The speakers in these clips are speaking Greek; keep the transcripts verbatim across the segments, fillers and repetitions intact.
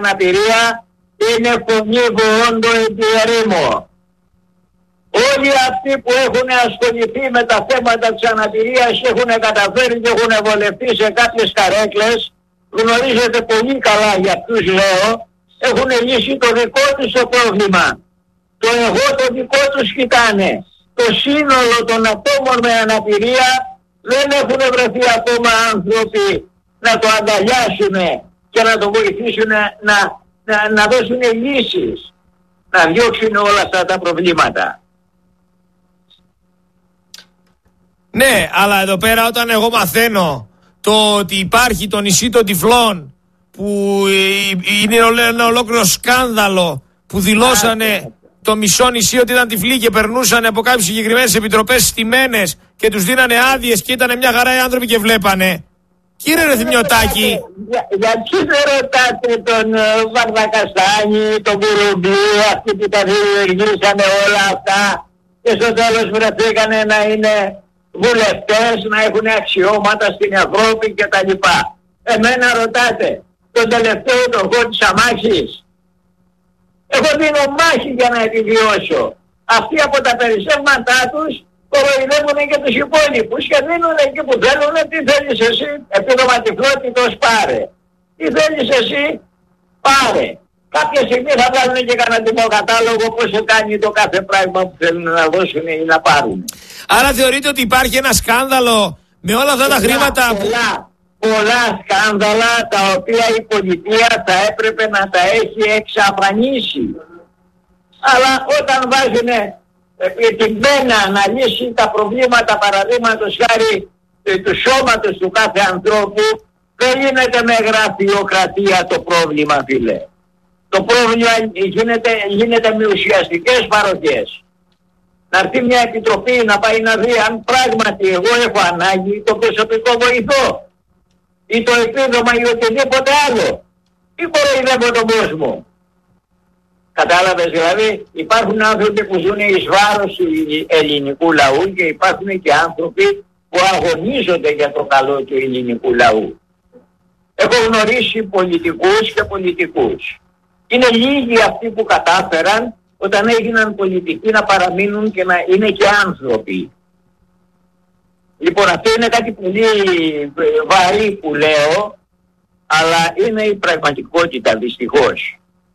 αναπηρία είναι φωνή βοόντο επί ερήμο. Όλοι αυτοί που έχουν ασχοληθεί με τα θέματα της αναπηρίας και έχουν καταφέρει και έχουν βολευτεί σε κάποιες καρέκλες, γνωρίζετε πολύ καλά για αυτούς λέω, έχουν λύσει το δικό τους το πρόβλημα. Το εγώ το δικό τους κοιτάνε. Το σύνολο των ατόμων με αναπηρία δεν έχουν βρεθεί ακόμα άνθρωποι να το αγκαλιάσουν και να το βοηθήσουν να, να, να δώσουν λύσεις, να διώξουν όλα αυτά τα προβλήματα. Ναι, αλλά εδώ πέρα όταν εγώ μαθαίνω το ότι υπάρχει το νησί των τυφλών που είναι ένα ολόκληρο σκάνδαλο που δηλώσανε το μισό νησί ότι ήταν τυφλοί και περνούσαν από κάποιες συγκεκριμένες επιτροπές στημένες και τους δίνανε άδειες και ήταν μια χαρά οι άνθρωποι και βλέπανε. Κύριε Ρεθυμιωτάκη, για, γιατί δεν ρωτάτε τον uh, Βαρδακαστάνη, τον Κουρουμπή, αυτοί που τα δημιουργήσανε όλα αυτά και στο τέλος βρεθήκανε να είναι βουλευτές, να έχουν αξιώματα στην Ευρώπη κτλ. Εμένα ρωτάτε τον τελευταίο τροχό της αμάξης. Εγώ δίνω μάχη για να επιβιώσω. Αυτοί από τα περισσεύματά τους κοροϊδεύουν και τους υπόλοιπους και δίνουν εκεί που θέλουν. Τι θέλεις εσύ, επίδομα τυφλότητος πάρε. Τι θέλεις εσύ, πάρε. Κάποια στιγμή θα βάλουν και κανένα τιμοκατάλογο πόσο κάνει το κάθε πράγμα που θέλουν να δώσουν ή να πάρουν. Άρα θεωρείτε ότι υπάρχει ένα σκάνδαλο με όλα αυτά τα πολλά, χρήματα που... Πολλά, πολλά σκάνδαλα τα οποία η πολιτεία θα έπρεπε να τα έχει εξαφανίσει. Αλλά όταν βάζουν την πένα να λύσει τα προβλήματα παραδείγματος χάρη του σώματος του κάθε ανθρώπου, δεν γίνεται με γραφειοκρατία το πρόβλημα, φίλε. Το πρόβλημα γίνεται, γίνεται με ουσιαστικές παροχές. Να έρθει μια επιτροπή να πάει να δει αν πράγματι εγώ έχω ανάγκη το προσωπικό βοηθό ή το επίδομα ή οτιδήποτε άλλο. Ή κοροϊδεύω τον κόσμο. Κατάλαβες, δηλαδή υπάρχουν άνθρωποι που ζουν εις βάρος του ελληνικού λαού και υπάρχουν και άνθρωποι που αγωνίζονται για το καλό του ελληνικού λαού. Έχω γνωρίσει πολιτικούς και πολιτικούς. Είναι λίγοι αυτοί που κατάφεραν όταν έγιναν πολιτικοί να παραμείνουν και να είναι και άνθρωποι. Λοιπόν, αυτό είναι κάτι πολύ βαρύ που λέω, αλλά είναι η πραγματικότητα δυστυχώς.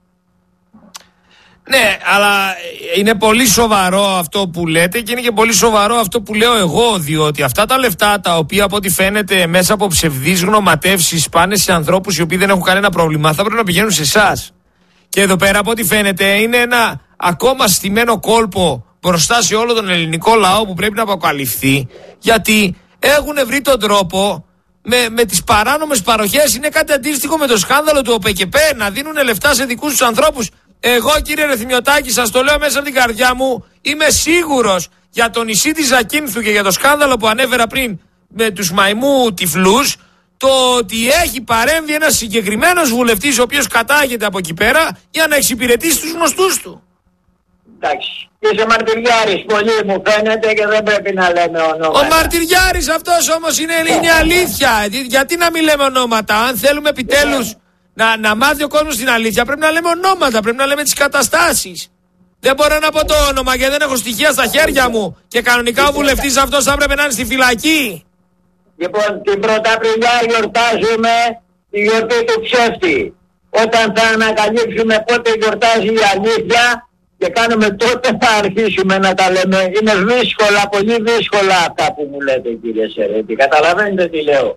Ναι, αλλά είναι πολύ σοβαρό αυτό που λέτε και είναι και πολύ σοβαρό αυτό που λέω εγώ, διότι αυτά τα λεφτά τα οποία από ό,τι φαίνεται μέσα από ψευδείς γνωματεύσεις πάνε σε ανθρώπους οι οποίοι δεν έχουν κανένα πρόβλημα, θα πρέπει να πηγαίνουν σε εσάς. Και εδώ πέρα από ό,τι φαίνεται είναι ένα ακόμα στημένο κόλπο μπροστά σε όλο τον ελληνικό λαό που πρέπει να αποκαλυφθεί, γιατί έχουν βρει τον τρόπο με, με τις παράνομες παροχές. Είναι κάτι αντίστοιχο με το σκάνδαλο του ΟΠΕΚΕΠΕ, να δίνουν λεφτά σε δικούς τους ανθρώπους. Εγώ, κύριε Ρεθυμιωτάκη, σας το λέω μέσα από την καρδιά μου, είμαι σίγουρος για το νησί της Ζακίνθου και για το σκάνδαλο που ανέφερα πριν με τους μαϊμού τυφλούς, το ότι έχει παρέμβει ένας συγκεκριμένος βουλευτής ο οποίος κατάγεται από εκεί πέρα για να εξυπηρετήσει τους γνωστούς του. Εντάξει. Και είσαι μαρτυριάρης πολύ μου φαίνεται και δεν πρέπει να λέμε ονόματα. Ο μαρτυριάρης αυτός όμως είναι, είναι αλήθεια. Γιατί να μην λέμε ονόματα? Αν θέλουμε επιτέλους να, να μάθει ο κόσμος την αλήθεια, πρέπει να λέμε ονόματα, πρέπει να λέμε τις καταστάσεις. Δεν μπορώ να πω το όνομα γιατί δεν έχω στοιχεία στα χέρια μου. Και κανονικά ο βουλευτής αυτός θα έπρεπε να είναι στη φυλακή. Λοιπόν, την Πρωταπριλιά γιορτάζουμε τη γιορτή του ψεύτη. Όταν θα ανακαλύψουμε πότε γιορτάζει η αλήθεια και κάνουμε, τότε θα αρχίσουμε να τα λέμε. Είναι δύσκολα, πολύ δύσκολα αυτά που μου λέτε, κύριε Σερέτη. Καταλαβαίνετε τι λέω?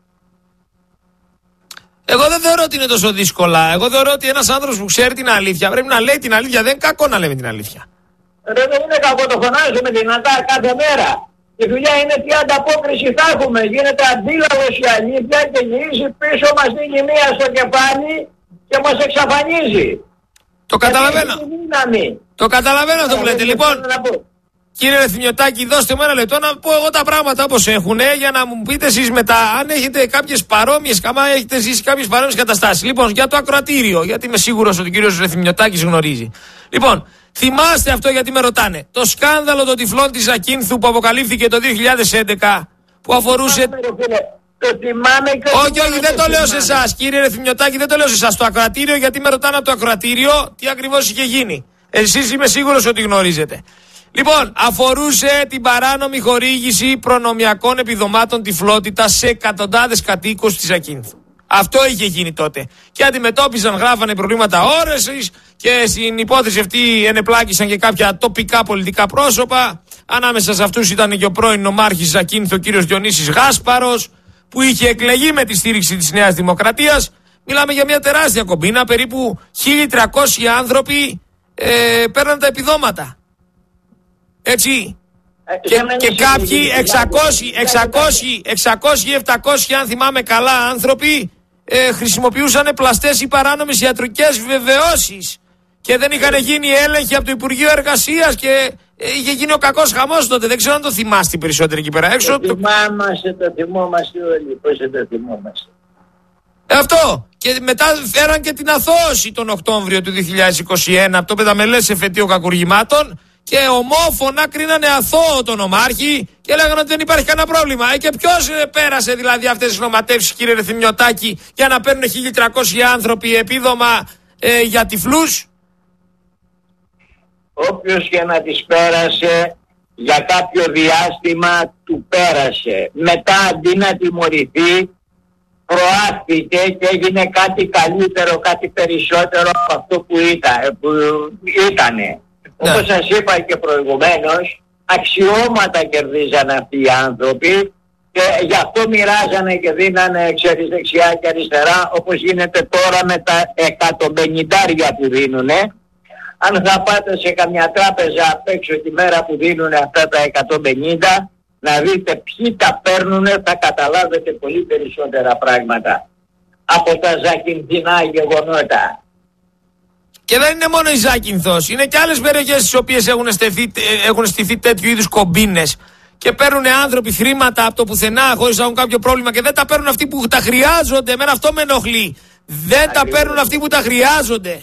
Εγώ δεν θεωρώ ότι είναι τόσο δύσκολα. Εγώ θεωρώ ότι ένας άνθρωπος που ξέρει την αλήθεια πρέπει να λέει την αλήθεια. Δεν είναι κακό να λέμε την αλήθεια. Ρε, δεν είναι κακό, το φωνάζουμε δυνατά κάθε μέρα. Η δουλειά είναι τι ανταπόκριση θα έχουμε. Γίνεται αντίλαβος η αλήθεια και γυρίζει πίσω, μας δίνει μία στο κεφάλι και μας εξαφανίζει. Το καταλαβαίνω. Το καταλαβαίνω αυτό που λέτε. Λοιπόν, κύριε Ρεθυμιωτάκη, δώστε μου ένα λεπτό να πω εγώ τα πράγματα όπως έχουν για να μου πείτε εσείς μετά αν έχετε κάποιες παρόμοιες, καμά έχετε ζήσει κάποιες παρόμοιες καταστάσεις. Λοιπόν, για το ακροατήριο, γιατί είμαι σίγουρος ότι ο κύριος Ρεθυμιωτάκης γνωρίζει. Λοιπόν, θυμάστε αυτό γιατί με ρωτάνε. Το σκάνδαλο των τυφλών της Ζακίνθου που αποκαλύφθηκε το δύο χιλιάδες έντεκα που αφορούσε... Το θυμάμαι και... Όχι, όχι, δεν το λέω σε εσάς, κύριε Ρεθυμιωτάκη, δεν το λέω σε εσάς. Το ακροατήριο, γιατί με ρωτάνε από το ακροατήριο τι ακριβώς είχε γίνει. Εσείς είμαι σίγουρος ότι γνωρίζετε. Λοιπόν, αφορούσε την παράνομη χορήγηση προνομιακών επιδομάτων τυφλότητας σε εκατοντάδες κατοίκους της Ζακίνθου. Αυτό είχε γίνει τότε. Και αντιμετώπιζαν, γράφανε προβλήματα όρεσης και στην υπόθεση αυτή ενεπλάκησαν και κάποια τοπικά πολιτικά πρόσωπα. Ανάμεσα σε αυτούς ήταν και ο πρώην νομάρχης Ζακίνθου, ο κύριος Διονύσης Γάσπαρος, που είχε εκλεγεί με τη στήριξη της Νέας Δημοκρατίας. Μιλάμε για μια τεράστια κομπίνα, περίπου χίλια τριακόσιοι άνθρωποι ε, παίρναν τα επιδόματα. Έτσι. Ε, και, και κάποιοι εξακόσιοι επτακόσιοι, αν θυμάμαι καλά, άνθρωποι ε, χρησιμοποιούσαν πλαστές ή παράνομες ιατρικές βεβαιώσεις και δεν είχαν γίνει έλεγχοι από το Υπουργείο Εργασίας και ε, είχε γίνει ο κακός χαμός τότε. Δεν ξέρω αν το θυμάστε περισσότερο εκεί πέρα έξω. Το θυμάμαστε, το θυμόμαστε όλοι. Πώς δεν το θυμόμαστε. Ε, αυτό. Και μετά φέραν και την αθώωση τον Οκτώβριο του δύο χιλιάδες είκοσι ένα από το πενταμελές εφετείο κακουργημάτων. Και ομόφωνα κρίνανε αθώο τον νομάρχη και λέγανε ότι δεν υπάρχει κανένα πρόβλημα. Ε, και ποιος ε, πέρασε δηλαδή αυτές τις νοματεύσεις, κύριε Ρεθυμιωτάκη, για να παίρνουν χίλια τριακόσιοι άνθρωποι επίδομα ε, για τυφλούς? Όποιος και να τις πέρασε, για κάποιο διάστημα του πέρασε. Μετά, αντί να τιμωρηθεί, προάχθηκε και έγινε κάτι καλύτερο, κάτι περισσότερο από αυτό που ήταν. Που ήτανε. Ναι. Όπως σας είπα και προηγουμένως, αξιώματα κερδίζαν αυτοί οι άνθρωποι και γι' αυτό μοιράζανε και δίνανε, ξέρεις, δεξιά και αριστερά, όπως γίνεται τώρα με τα εκατομπενηντάρια που δίνουνε. Αν θα πάτε σε καμιά τράπεζα απ' έξω τη μέρα που δίνουνε αυτά τα εκατόν πενήντα, να δείτε ποιοι τα παίρνουνε, θα καταλάβετε πολύ περισσότερα πράγματα από τα ζακινθινά γεγονότα. Και δεν είναι μόνο η Ζάκυνθος, είναι και άλλες περιοχές στις οποίες έχουν, στεθεί, έχουν στηθεί τέτοιου είδους κομπίνες και παίρνουν άνθρωποι χρήματα από το πουθενά χωρίς να έχουν κάποιο πρόβλημα και δεν τα παίρνουν αυτοί που τα χρειάζονται. Εμένα αυτό με ενοχλεί. Δεν Ακριβώς. τα παίρνουν αυτοί που τα χρειάζονται.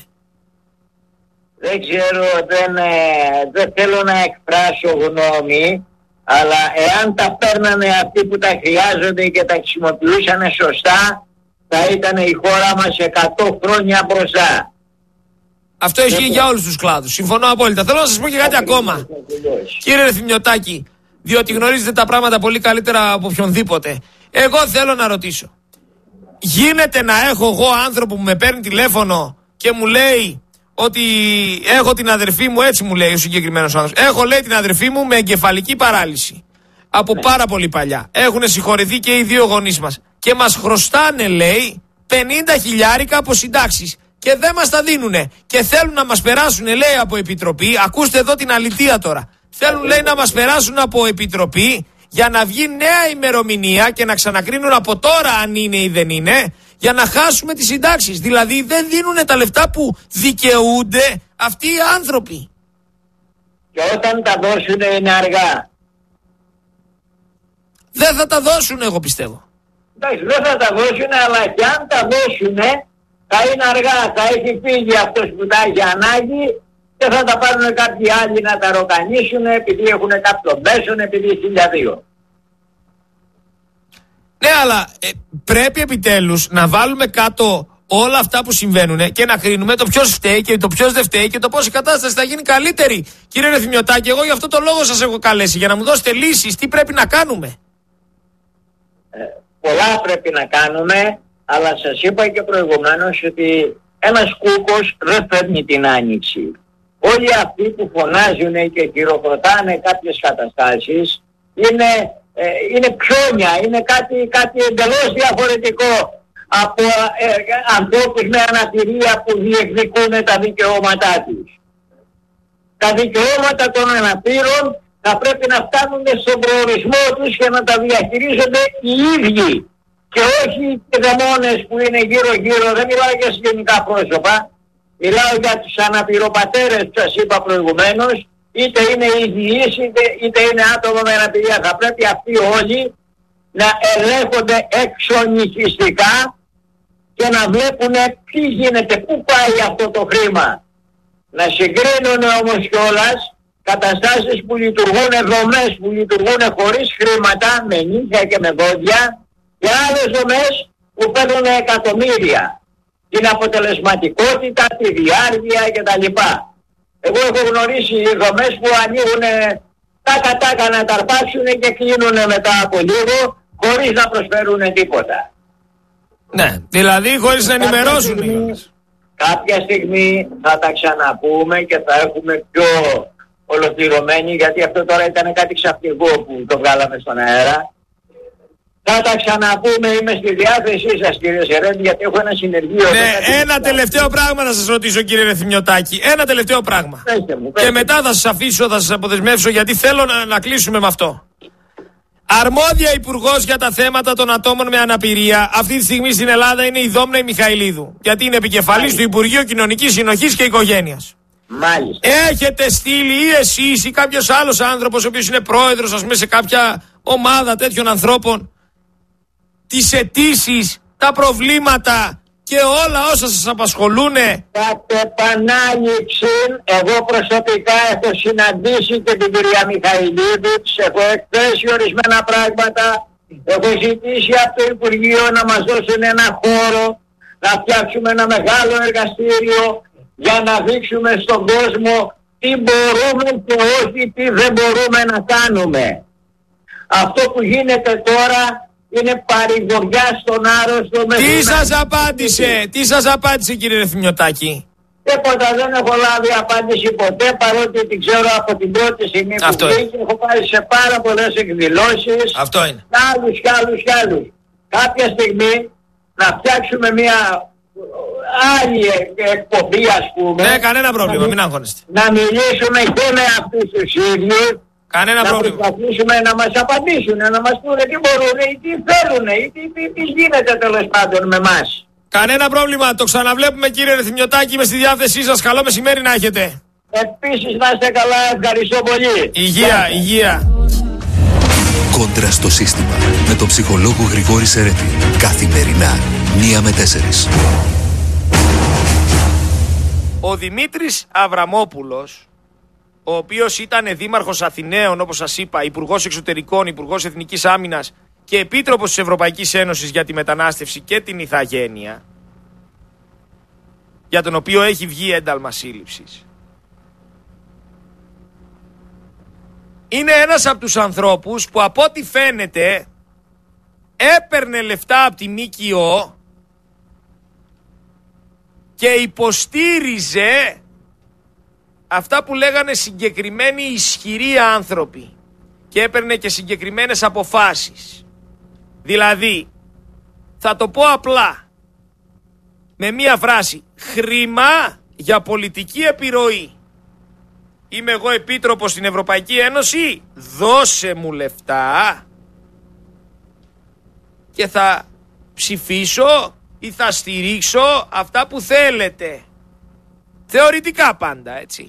Δεν ξέρω, δεν, ε, δεν θέλω να εκφράσω γνώμη, αλλά εάν τα παίρνανε αυτοί που τα χρειάζονται και τα χρησιμοποιούσαν σωστά, θα ήταν η χώρα μας εκατό χρόνια μπροστά. Αυτό ισχύει για όλους τους κλάδους. Συμφωνώ απόλυτα. Θέλω να σας πω και κάτι ακόμα. Κύριε Ρεθυμιωτάκη, διότι γνωρίζετε τα πράγματα πολύ καλύτερα από οποιονδήποτε. Εγώ θέλω να ρωτήσω. Γίνεται να έχω εγώ άνθρωπο που με παίρνει τηλέφωνο και μου λέει ότι έχω την αδερφή μου, έτσι μου λέει ο συγκεκριμένος άνθρωπος. Έχω, λέει, την αδερφή μου με εγκεφαλική παράλυση. Από ναι. πάρα πολύ παλιά. Έχουν συγχωρηθεί και οι δύο γονείς μας. Και μας χρωστάνε, λέει, πενήντα χιλιάρικα από συντάξεις. Και δεν μας τα δίνουνε. Και θέλουν να μας περάσουν, λέει, από επιτροπή. Ακούστε εδώ την αλήθεια τώρα. Θέλουν, λέει, να μας περάσουν από επιτροπή για να βγει νέα ημερομηνία και να ξανακρίνουν από τώρα αν είναι ή δεν είναι, για να χάσουμε τις συντάξεις. Δηλαδή δεν δίνουνε τα λεφτά που δικαιούνται αυτοί οι άνθρωποι. Και όταν τα δώσουν είναι αργά. Δεν θα τα δώσουν, εγώ πιστεύω. Εντάξει, δεν θα τα δώσουν, αλλά και αν τα δώσουν θα είναι αργά. Θα έχει φύγει αυτός που τα έχει ανάγκη και θα τα πάρουν κάποιοι άλλοι να τα ροκανίσουν επειδή έχουν κάποιο μέσον, επειδή χίλια δύο. Ναι, αλλά ε, πρέπει επιτέλους να βάλουμε κάτω όλα αυτά που συμβαίνουν και να κρίνουμε το ποιος φταίει και το ποιος δεν φταίει και το πώς η κατάσταση θα γίνει καλύτερη. Κύριε Ρεθυμιωτάκη, εγώ γι' αυτό το λόγο σας έχω καλέσει, για να μου δώσετε λύσεις. Τι πρέπει να κάνουμε? Ε, πολλά πρέπει να κάνουμε, αλλά σας είπα και προηγουμένως ότι ένας κούκος δεν φέρνει την άνοιξη. Όλοι αυτοί που φωνάζουν και χειροκροτάνε κάποιες καταστάσεις είναι, ε, είναι ψώνια, είναι κάτι, κάτι εντελώς διαφορετικό από ε, ανθρώπους με αναπηρία που διεκδικούν τα δικαιώματά τους. Τα δικαιώματα των αναπήρων θα πρέπει να φτάνουν στον προορισμό τους και να τα διαχειρίζονται οι ίδιοι και όχι οι δαιμόνες που είναι γύρω γύρω. Δεν μιλάω για συγγενικά πρόσωπα, μιλάω για τους αναπηροπατέρες που σας είπα προηγουμένως, είτε είναι υγιείς είτε, είτε είναι άτομα με αναπηρία. Θα πρέπει αυτοί όλοι να ελέγχονται εξονυχιστικά και να βλέπουν τι γίνεται, πού πάει αυτό το χρήμα. Να συγκρίνουν όμως κιόλας καταστάσεις που λειτουργούν, δομές που λειτουργούν χωρίς χρήματα, με νύχια και με δόντια, Και άλλες δομές που παίρνουν εκατομμύρια. Την αποτελεσματικότητα, τη διάρκεια κτλ. Εγώ έχω γνωρίσει δομές που ανοίγουν τάκα τάκα να ταρπάξουν και κλείνουν μετά από λίγο χωρίς να προσφέρουν τίποτα. Ναι, δηλαδή χωρίς να ενημερώσουν. Κάποια στιγμή θα τα ξαναπούμε και θα έχουμε πιο ολοκληρωμένοι, γιατί αυτό τώρα ήταν κάτι ξαφνικό που το βγάλαμε στον αέρα. Θα τα ξαναπούμε, είμαι στη διάθεσή σας κύριε Σερέντη, γιατί έχω ένα συνεργείο. Ναι, ένα τελευταίο πράγμα να σας ρωτήσω κύριε Ρεθυμιωτάκη. Ένα τελευταίο πράγμα. Πέστε μου, πέστε. Και μετά θα σας αφήσω, θα σας αποδεσμεύσω, γιατί θέλω να, να κλείσουμε με αυτό. Αρμόδια υπουργός για τα θέματα των ατόμων με αναπηρία αυτή τη στιγμή στην Ελλάδα είναι η Δόμνα η Μιχαηλίδου. Γιατί είναι επικεφαλής του Υπουργείου Κοινωνικής Συνοχής και Οικογένειας. Μάλιστα. Έχετε στείλει ή εσείς ή κάποιος άλλος άνθρωπος ο οποίος είναι πρόεδρος, ας πούμε, σε κάποια ομάδα τέτοιων ανθρώπων, τις αιτήσεις, τα προβλήματα και όλα όσα σας απασχολούνε? Κατ' επανάληψη, εγώ προσωπικά έχω συναντήσει και την κυρία Μιχαηλίδου, της έχω εκθέσει ορισμένα πράγματα, έχω ζητήσει από το Υπουργείο να μας δώσουν ένα χώρο, να φτιάξουμε ένα μεγάλο εργαστήριο για να δείξουμε στον κόσμο τι μπορούμε και όχι τι δεν μπορούμε να κάνουμε. Αυτό που γίνεται τώρα είναι παρηγοριά στον άρρωστο. Τι σας απάντησε, τι σας απάντησε κύριε Ρεθυμιωτάκη? Τίποτα, δεν έχω λάβει απάντηση ποτέ, παρότι την ξέρω από την πρώτη στιγμή που βγήκε. Έχω πάει σε πάρα πολλές εκδηλώσεις. Αυτό είναι. Κι άλλους, κι άλλους, κι άλλους. Κάποια στιγμή να φτιάξουμε μια άλλη εκπομπή, ας πούμε. Ναι, κανένα πρόβλημα, μην αγχώνεστε. Να μιλήσουμε και με αυτούς τους ίδιους. Κανένα να πρόβλημα. προσπαθήσουμε να μας απαντήσουν, να μας πούνε τι μπορούν ή τι θέλουν ή τι, τι, τι γίνεται τέλος πάντων με εμάς. Κανένα πρόβλημα. Το ξαναβλέπουμε κύριε Ρεθυμιωτάκη, είμαι στη διάθεσή σας. Καλό μεσημέρι να έχετε. Επίσης να είστε καλά, ευχαριστώ πολύ. Υγεία, υγεία. Κόντρα στο σύστημα με τον ψυχολόγο Γρηγόρη Σερέτη. Καθημερινά, μία με τέσσερις. Ο Δημήτρης Αβραμόπουλος, ο οποίος ήταν δήμαρχος Αθηναίων, όπως σας είπα, υπουργός εξωτερικών, υπουργός εθνικής άμυνας και επίτροπος της Ευρωπαϊκής Ένωσης για τη μετανάστευση και την ηθαγένεια, για τον οποίο έχει βγει ένταλμα σύλληψης, είναι ένας από τους ανθρώπους που από ό,τι φαίνεται έπαιρνε λεφτά από τη ΜΚΟ και υποστήριζε αυτά που λέγανε συγκεκριμένοι ισχυροί άνθρωποι και έπαιρνε και συγκεκριμένες αποφάσεις. Δηλαδή, θα το πω απλά, με μία φράση, χρήμα για πολιτική επιρροή. Είμαι εγώ επίτροπος στην Ευρωπαϊκή Ένωση, δώσε μου λεφτά και θα ψηφίσω ή θα στηρίξω αυτά που θέλετε. Θεωρητικά πάντα, έτσι.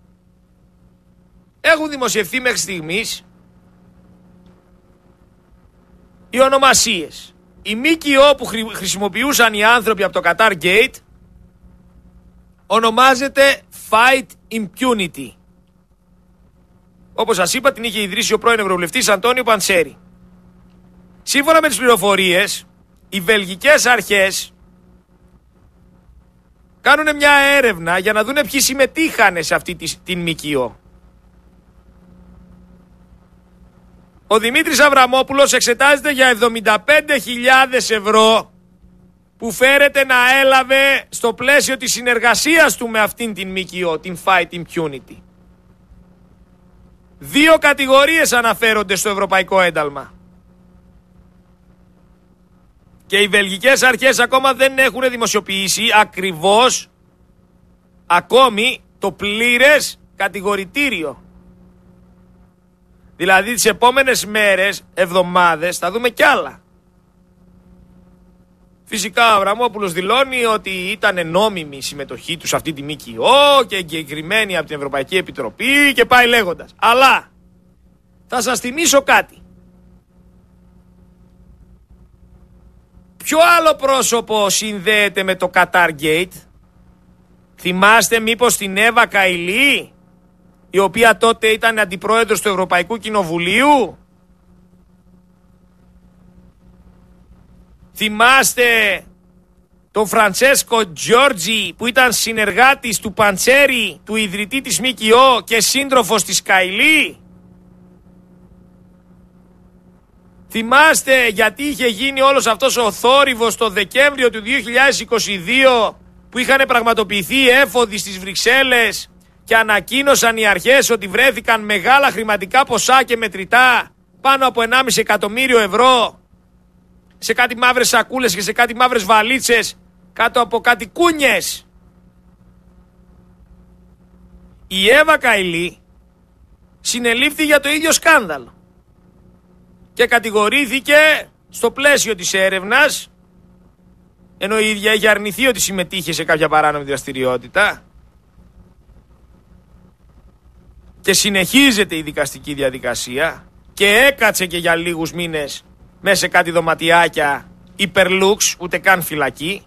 Έχουν δημοσιευθεί μέχρι στιγμής οι ονομασίες. Η ΜΚΟ που χρησιμοποιούσαν οι άνθρωποι από το Qatar Gate ονομάζεται Fight Impunity. Όπως σας είπα, την είχε ιδρύσει ο πρώην Ευρωβουλευτής Αντώνιο Παντσέρη. Σύμφωνα με τις πληροφορίες, οι βελγικές αρχές κάνουν μια έρευνα για να δούνε ποιοι συμμετείχαν σε αυτή την ΜΚΟ. Ο Δημήτρης Αβραμόπουλος εξετάζεται για εβδομήντα πέντε χιλιάδες ευρώ που φέρεται να έλαβε στο πλαίσιο της συνεργασίας του με αυτήν την ΜΚΟ, την Fight Impunity. Δύο κατηγορίες αναφέρονται στο ευρωπαϊκό ένταλμα. Και οι βελγικές αρχές ακόμα δεν έχουν δημοσιοποιήσει ακριβώς ακόμη το πλήρες κατηγορητήριο. Δηλαδή τις επόμενες μέρες, εβδομάδες θα δούμε κι άλλα. Φυσικά ο Αβραμόπουλος δηλώνει ότι ήταν νόμιμη η συμμετοχή του σε αυτή τη ΜΚΟ και εγκεκριμένη από την Ευρωπαϊκή Επιτροπή και πάει λέγοντας. Αλλά θα σας θυμίσω κάτι. Ποιο άλλο πρόσωπο συνδέεται με το Qatar Gate? Θυμάστε μήπως την Εύα Καηλή, η οποία τότε ήταν αντιπρόεδρος του Ευρωπαϊκού Κοινοβουλίου? Θυμάστε τον Φραντσέσκο Τζόρτζι που ήταν συνεργάτης του Παντσέρη, του ιδρυτή της ΜΚΟ και σύντροφος της Καηλή? Θυμάστε γιατί είχε γίνει όλος αυτός ο θόρυβος το Δεκέμβριο του δύο χιλιάδες είκοσι δύο που είχαν πραγματοποιηθεί έφοδοι στις Βρυξέλλες και ανακοίνωσαν οι αρχές ότι βρέθηκαν μεγάλα χρηματικά ποσά και μετρητά, πάνω από ενάμιση εκατομμύριο ευρώ, σε κάτι μαύρες σακούλες και σε κάτι μαύρες βαλίτσες κάτω από κάτι κούνιες? Η Εύα Καηλή συνελήφθη για το ίδιο σκάνδαλο και κατηγορήθηκε στο πλαίσιο της έρευνας, ενώ η ίδια είχε αρνηθεί ότι συμμετείχε σε κάποια παράνομη δραστηριότητα, και συνεχίζεται η δικαστική διαδικασία και έκατσε και για λίγους μήνες μέσα σε κάτι δωματιάκια υπερλούξ, ούτε καν φυλακή,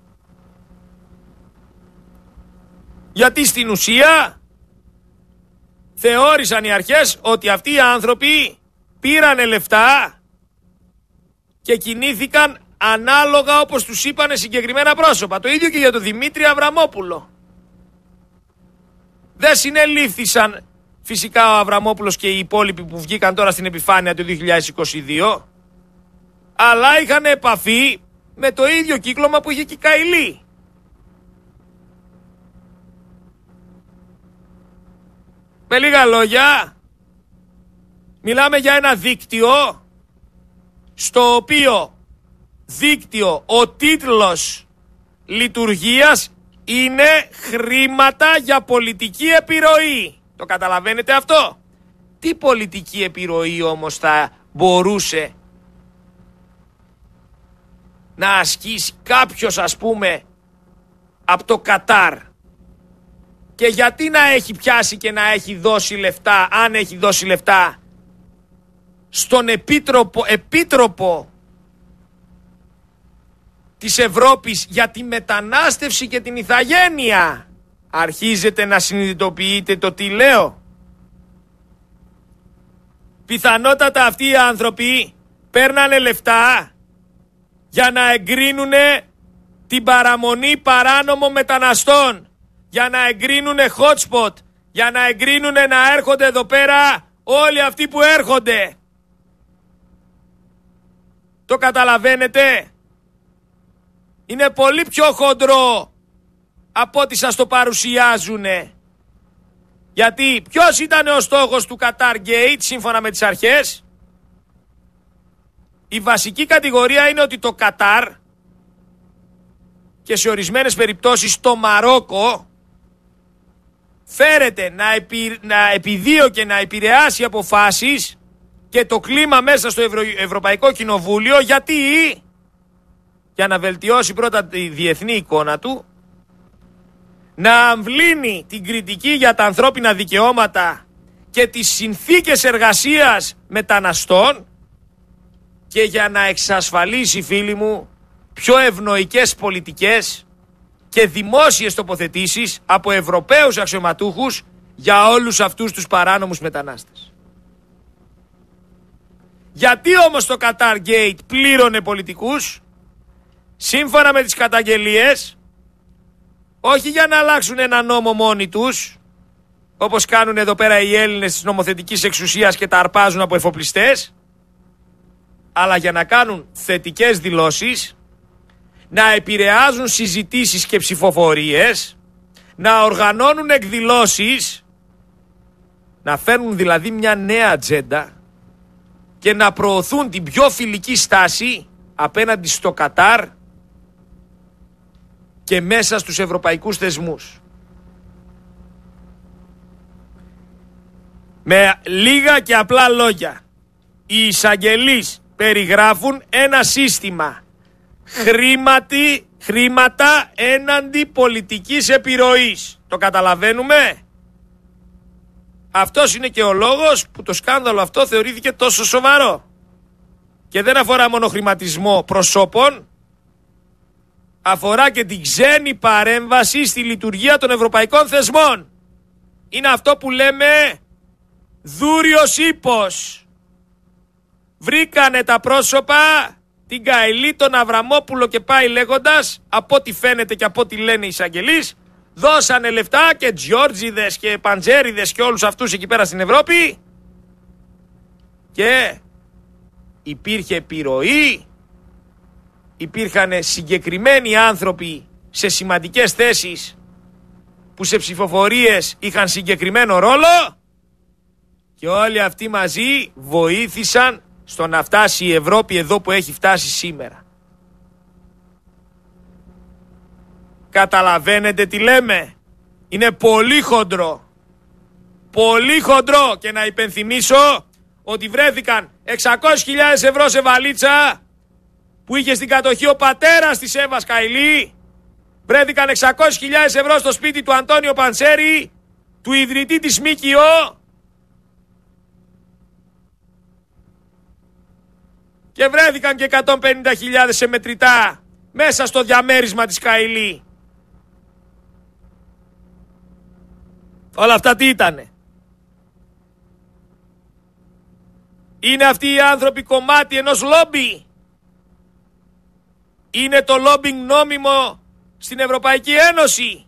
γιατί στην ουσία θεώρησαν οι αρχές ότι αυτοί οι άνθρωποι πήρανε λεφτά και κινήθηκαν ανάλογα όπως τους είπανε συγκεκριμένα πρόσωπα. Το ίδιο και για τον Δημήτρη Αβραμόπουλο. Δεν συνελήφθησαν φυσικά ο Αβραμόπουλος και οι υπόλοιποι που βγήκαν τώρα στην επιφάνεια του δύο χιλιάδες είκοσι δύο, αλλά είχαν επαφή με το ίδιο κύκλωμα που είχε και η Καηλή. Με λίγα λόγια, μιλάμε για ένα δίκτυο στο οποίο δίκτυο ο τίτλος λειτουργίας είναι χρήματα για πολιτική επιρροή. Το καταλαβαίνετε αυτό? Τι πολιτική επιρροή όμως θα μπορούσε να ασκήσει κάποιος, ας πούμε, από το Κατάρ? Και γιατί να έχει πιάσει και να έχει δώσει λεφτά, αν έχει δώσει λεφτά, στον επίτροπο, επίτροπο της Ευρώπης για τη μετανάστευση και την ηθαγένεια? Αρχίζετε να συνειδητοποιείτε το τι λέω? Πιθανότατα αυτοί οι άνθρωποι παίρνανε λεφτά για να εγκρίνουνε την παραμονή παράνομων μεταναστών, για να εγκρίνουνε hotspot, για να εγκρίνουνε να έρχονται εδώ πέρα όλοι αυτοί που έρχονται. Το καταλαβαίνετε? Είναι πολύ πιο χοντρό από ό,τι σας το παρουσιάζουνε. Γιατί ποιος ήταν ο στόχος του Qatar Gate σύμφωνα με τις αρχές? Η βασική κατηγορία είναι ότι το Κατάρ και σε ορισμένες περιπτώσεις το Μαρόκο φέρεται να, επι, να επιδίω και να επηρεάσει αποφάσεις και το κλίμα μέσα στο Ευρω... Ευρωπαϊκό Κοινοβούλιο. Γιατί? Για να βελτιώσει πρώτα τη διεθνή εικόνα του, να αμβλύνει την κριτική για τα ανθρώπινα δικαιώματα και τις συνθήκες εργασίας μεταναστών, και για να εξασφαλίσει, φίλοι μου, πιο ευνοϊκές πολιτικές και δημόσιες τοποθετήσεις από Ευρωπαίους αξιωματούχους για όλους αυτούς τους παράνομους μετανάστες. Γιατί όμως το Qatar Gate πλήρωνε πολιτικούς? Σύμφωνα με τις καταγγελίες, όχι για να αλλάξουν ένα νόμο μόνοι τους, όπως κάνουν εδώ πέρα οι Έλληνες της νομοθετικής εξουσίας και τα αρπάζουν από εφοπλιστές, αλλά για να κάνουν θετικές δηλώσεις, να επηρεάζουν συζητήσεις και ψηφοφορίες, να οργανώνουν εκδηλώσεις, να φέρνουν δηλαδή μια νέα ατζέντα και να προωθούν την πιο φιλική στάση απέναντι στο Κατάρ και μέσα στους ευρωπαϊκούς θεσμούς. Με λίγα και απλά λόγια, οι εισαγγελείς περιγράφουν ένα σύστημα χρήματι, χρήματα έναντι πολιτικής επιρροής. Το καταλαβαίνουμε? Αυτός είναι και ο λόγος που το σκάνδαλο αυτό θεωρήθηκε τόσο σοβαρό. Και δεν αφορά μόνο χρηματισμό προσώπων, αφορά και την ξένη παρέμβαση στη λειτουργία των ευρωπαϊκών θεσμών. Είναι αυτό που λέμε δούριος ύπος. Βρήκανε τα πρόσωπα την Καηλή, τον Αβραμόπουλο και πάει λέγοντας, από ό,τι φαίνεται και από ό,τι λένε οι εισαγγελείς, δώσανε λεφτά και Τζιόρτζιδες και Παντζέριδες και όλους αυτούς εκεί πέρα στην Ευρώπη και υπήρχε επιρροή, υπήρχαν συγκεκριμένοι άνθρωποι σε σημαντικές θέσεις που σε ψηφοφορίες είχαν συγκεκριμένο ρόλο και όλοι αυτοί μαζί βοήθησαν στο να φτάσει η Ευρώπη εδώ που έχει φτάσει σήμερα. Καταλαβαίνετε τι λέμε? Είναι πολύ χοντρό. Πολύ χοντρό. Και να υπενθυμίσω ότι βρέθηκαν εξακόσιες χιλιάδες ευρώ σε βαλίτσα που είχε στην κατοχή ο πατέρας της Εύας Καηλή. Βρέθηκαν εξακόσιες χιλιάδες ευρώ στο σπίτι του Αντώνιο Παντσέρη, του ιδρυτή της ΜΚΟ. Και βρέθηκαν και εκατόν πενήντα χιλιάδες σε μετρητά μέσα στο διαμέρισμα της Καηλή. Όλα αυτά τι ήτανε? Είναι αυτοί οι άνθρωποι κομμάτι ενός λόμπι? Είναι το λόμπινγκ νόμιμο στην Ευρωπαϊκή Ένωση?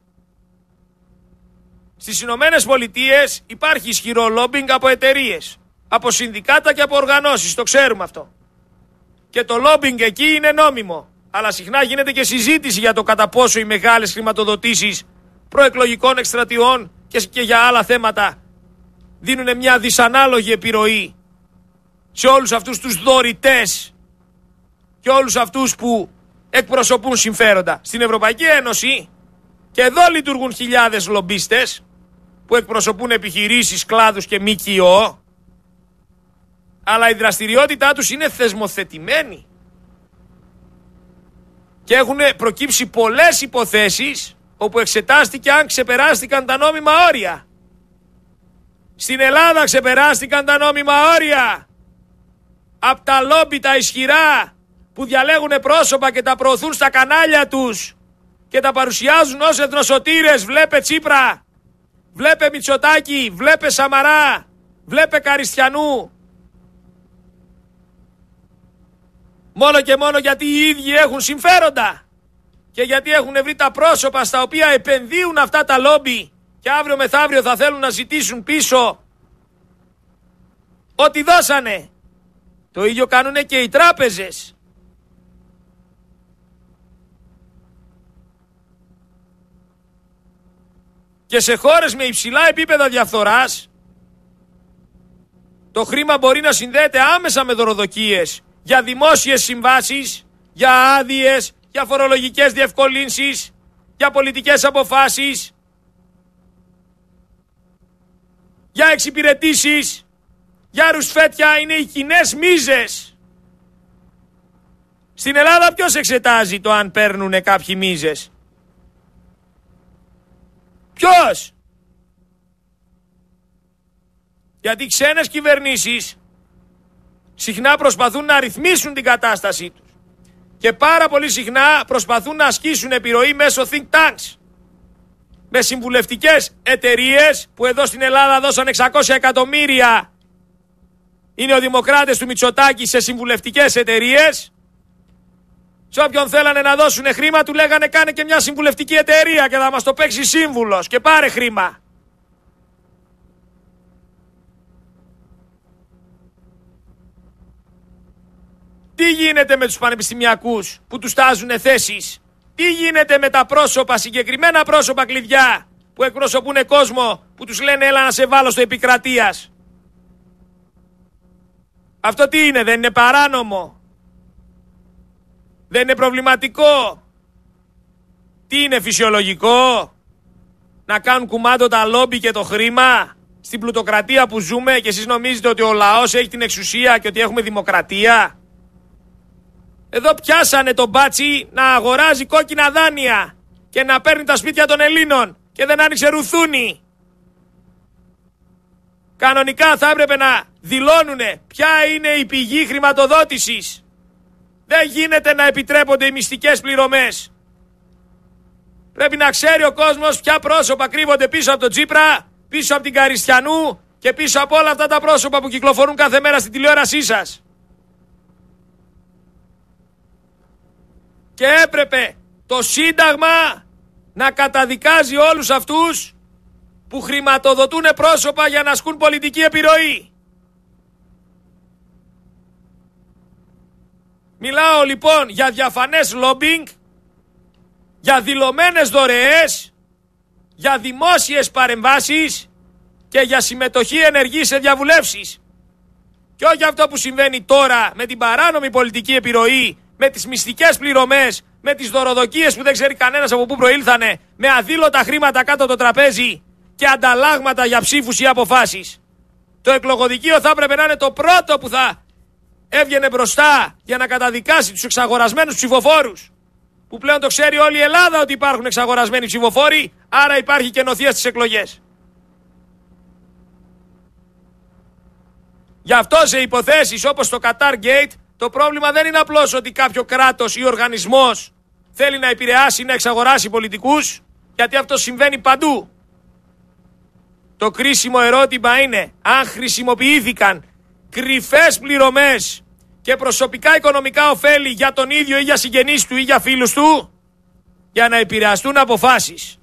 Στις Ηνωμένες Πολιτείες υπάρχει ισχυρό λόμπινγκ από εταιρείες, από συνδικάτα και από οργανώσεις, το ξέρουμε αυτό. Και το λόμπινγκ εκεί είναι νόμιμο. Αλλά συχνά γίνεται και συζήτηση για το κατά πόσο οι μεγάλες χρηματοδοτήσεις προεκλογικών εκστρατιών και για άλλα θέματα δίνουν μια δυσανάλογη επιρροή σε όλους αυτούς τους δωρητές και όλους αυτούς που εκπροσωπούν συμφέροντα. Στην Ευρωπαϊκή Ένωση και εδώ λειτουργούν χιλιάδες λομπίστες που εκπροσωπούν επιχειρήσεις, κλάδους και ΜΚΟ, αλλά η δραστηριότητά τους είναι θεσμοθετημένη και έχουν προκύψει πολλές υποθέσεις όπου εξετάστηκε αν ξεπεράστηκαν τα νόμιμα όρια. Στην Ελλάδα ξεπεράστηκαν τα νόμιμα όρια από τα λόμπι τα ισχυρά που διαλέγουν πρόσωπα και τα προωθούν στα κανάλια τους και τα παρουσιάζουν ως εθνοσωτήρες. Βλέπε Τσίπρα, βλέπε Μητσοτάκη, βλέπε Σαμαρά, βλέπε Καριστιανού. Μόνο και μόνο γιατί οι ίδιοι έχουν συμφέροντα και γιατί έχουν βρει τα πρόσωπα στα οποία επενδύουν αυτά τα λόμπι και αύριο μεθαύριο θα θέλουν να ζητήσουν πίσω ό,τι δώσανε. Το ίδιο κάνουνε και οι τράπεζες. Και σε χώρες με υψηλά επίπεδα διαφθοράς το χρήμα μπορεί να συνδέεται άμεσα με δωροδοκίες για δημόσιες συμβάσεις, για άδειες, για φορολογικές διευκολύνσεις, για πολιτικές αποφάσεις, για εξυπηρετήσεις, για ρουσφέτια. Είναι οι κοινές μίζες. Στην Ελλάδα ποιος εξετάζει το αν παίρνουνε κάποιοι μίζες? Ποιος? Γιατί ξένες κυβερνήσεις συχνά προσπαθούν να ρυθμίσουν την κατάστασή τους και πάρα πολύ συχνά προσπαθούν να ασκήσουν επιρροή μέσω think tanks με συμβουλευτικές εταιρείες που εδώ στην Ελλάδα δώσαν εξακόσια εκατομμύρια. Είναι ο Δημοκράτες του Μητσοτάκη σε συμβουλευτικές εταιρείες. Σε όποιον θέλανε να δώσουν χρήμα του λέγανε κάνε και μια συμβουλευτική εταιρεία και θα μας το παίξει σύμβουλος και πάρε χρήμα. Τι γίνεται με τους πανεπιστημιακούς που τους τάζουνε θέσεις? Τι γίνεται με τα πρόσωπα, συγκεκριμένα πρόσωπα κλειδιά που εκπροσωπούν κόσμο που τους λένε έλα να σε βάλω στο επικρατείας? Αυτό τι είναι? Δεν είναι παράνομο? Δεν είναι προβληματικό? Τι είναι φυσιολογικό? Να κάνουν κουμάντο τα λόμπι και το χρήμα στην πλουτοκρατία που ζούμε και εσείς νομίζετε ότι ο λαός έχει την εξουσία και ότι έχουμε δημοκρατία? Εδώ πιάσανε τον μπάτσι να αγοράζει κόκκινα δάνεια και να παίρνει τα σπίτια των Ελλήνων και δεν άνοιξε ρουθούνι. Κανονικά θα έπρεπε να δηλώνουνε ποια είναι η πηγή χρηματοδότησης. Δεν γίνεται να επιτρέπονται οι μυστικές πληρωμές. Πρέπει να ξέρει ο κόσμος ποια πρόσωπα κρύβονται πίσω από τον Τσίπρα, πίσω από την Καριστιανού και πίσω από όλα αυτά τα πρόσωπα που κυκλοφορούν κάθε μέρα στην τηλεόρασή σας. Και έπρεπε το Σύνταγμα να καταδικάζει όλους αυτούς που χρηματοδοτούν πρόσωπα για να ασκούν πολιτική επιρροή. Μιλάω λοιπόν για διαφανές λόμπινγκ, για δηλωμένες δωρεές, για δημόσιες παρεμβάσεις και για συμμετοχή ενεργή σε διαβουλεύσεις. Και όχι αυτό που συμβαίνει τώρα με την παράνομη πολιτική επιρροή, με τις μυστικές πληρωμές, με τις δωροδοκίες που δεν ξέρει κανένας από πού προήλθανε, με αδήλωτα χρήματα κάτω το τραπέζι και ανταλλάγματα για ψήφους ή αποφάσεις. Το εκλογοδικείο θα έπρεπε να είναι το πρώτο που θα έβγαινε μπροστά για να καταδικάσει τους εξαγορασμένους ψηφοφόρους. Που πλέον το ξέρει όλη η Ελλάδα ότι υπάρχουν εξαγορασμένοι ψηφοφόροι, άρα υπάρχει και νοθεία στις εκλογές. Γι' αυτό σε υποθέσεις όπως το Qatar Gate, το πρόβλημα δεν είναι απλώς ότι κάποιο κράτος ή οργανισμός θέλει να επηρεάσει ή να εξαγοράσει πολιτικούς, γιατί αυτό συμβαίνει παντού. Το κρίσιμο ερώτημα είναι αν χρησιμοποιήθηκαν κρυφές πληρωμές και προσωπικά οικονομικά ωφέλη για τον ίδιο ή για συγγενείς του ή για φίλους του για να επηρεαστούν αποφάσεις.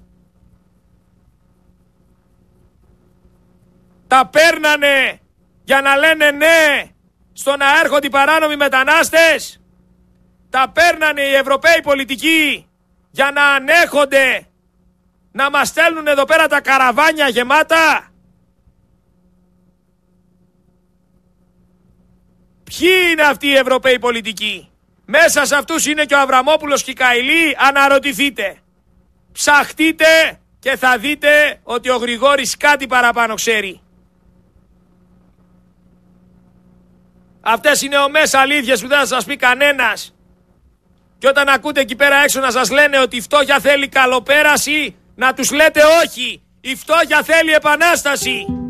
Τα παίρνανε για να λένε ναι στο να έρχονται οι παράνομοι μετανάστες. Τα παίρνανε οι Ευρωπαίοι πολιτικοί για να ανέχονται να μας στέλνουν εδώ πέρα τα καραβάνια γεμάτα. Ποιοι είναι αυτοί οι Ευρωπαίοι πολιτικοί? Μέσα σε αυτούς είναι και ο Αβραμόπουλος και η Καηλή. Αναρωτηθείτε. Ψαχτείτε και θα δείτε ότι ο Γρηγόρης κάτι παραπάνω ξέρει. Αυτές είναι ομές αλήθειες που δεν θα σας πει κανένας. Και όταν ακούτε εκεί πέρα έξω να σας λένε ότι η φτώχεια θέλει καλοπέραση, να τους λέτε όχι. Η φτώχεια θέλει επανάσταση.